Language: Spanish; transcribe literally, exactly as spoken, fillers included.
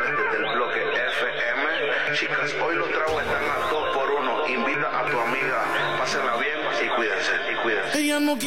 desde el bloque F M. Chicas, hoy los tragos están a dos por uno. Invita a tu amiga, pásenla bien y cuídense, y cuídense. Ella no